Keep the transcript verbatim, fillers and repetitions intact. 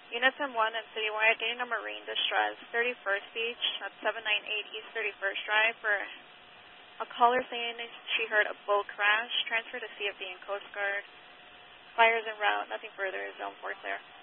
Units M one and Citywide, getting a marine distress, thirty-first Beach, at seven ninety-eight East thirty-first Drive, for a caller saying she heard a boat crash. Transfer to C F D and Coast Guard. Fires en route, nothing further, zone four clear.